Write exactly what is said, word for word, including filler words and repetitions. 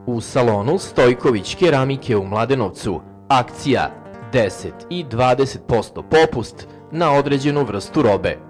U salonu Stojković keramike u Mladenovcu akcija deset i dvadeset posto popust na određenu vrstu robe.